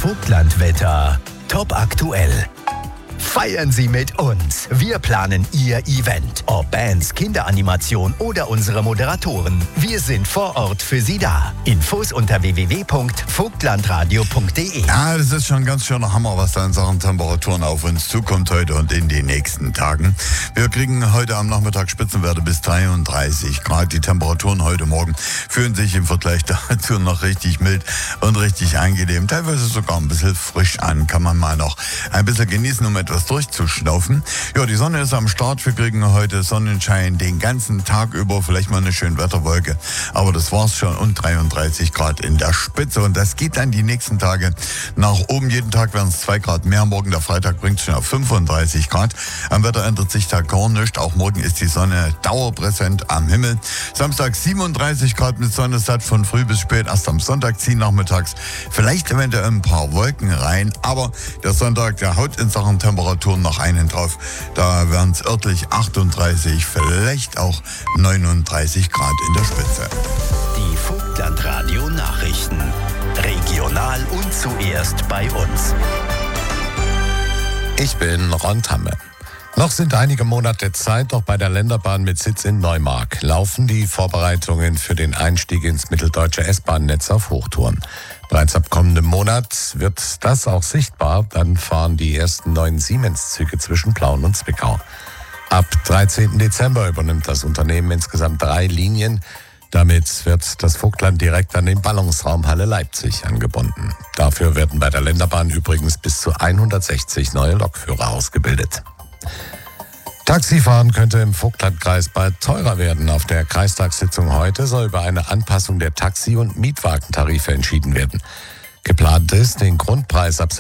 Vogtlandwetter. Top aktuell. Feiern Sie mit uns. Wir planen Ihr Event. Ob Bands, Kinderanimation oder unsere Moderatoren. Wir sind vor Ort für Sie da. Infos unter www.vogtlandradio.de. Ja, das ist schon ganz schöner Hammer, was da in Sachen Temperaturen auf uns zukommt heute und in den nächsten Tagen. Wir kriegen heute am Nachmittag Spitzenwerte bis 33 Grad. Die Temperaturen heute Morgen fühlen sich im Vergleich dazu noch richtig mild und richtig angenehm. Teilweise sogar ein bisschen frisch an. Kann man mal noch ein bisschen genießen, um etwas durchzuschnaufen. Ja, die Sonne ist am Start. Wir kriegen heute Sonnenschein den ganzen Tag über. Vielleicht mal eine schöne Wetterwolke. Aber das war's schon. Und 33 Grad in der Spitze. Und das geht dann die nächsten Tage nach oben. Jeden Tag werden es 2 Grad mehr. Morgen der Freitag bringt es schon auf 35 Grad. Am Wetter ändert sich da gar nichts. Auch morgen ist die Sonne dauerpräsent am Himmel. Samstag 37 Grad mit Sonne satt von früh bis spät. Erst am Sonntag ziehen nachmittags vielleicht eventuell ein paar Wolken rein. Aber der Sonntag, der haut in Sachen Temperaturen noch einen drauf. Da werden es örtlich 38, vielleicht auch 39 Grad in der Spitze. Die Vogtlandradio Nachrichten. Regional und zuerst bei uns. Ich bin Ron Tamme. Noch sind einige Monate Zeit, doch bei der Länderbahn mit Sitz in Neumark laufen die Vorbereitungen für den Einstieg ins mitteldeutsche S-Bahn-Netz auf Hochtouren. Bereits ab kommendem Monat wird das auch sichtbar. Dann fahren die ersten 9 Siemens-Züge zwischen Plauen und Zwickau. Ab 13. Dezember übernimmt das Unternehmen insgesamt 3 Linien. Damit wird das Vogtland direkt an den Ballungsraum Halle Leipzig angebunden. Dafür werden bei der Länderbahn übrigens bis zu 160 neue Lokführer ausgebildet. Taxifahren könnte im Vogtlandkreis bald teurer werden. Auf der Kreistagssitzung heute soll über eine Anpassung der Taxi- und Mietwagentarife entschieden werden. Geplant ist, den Grundpreis ab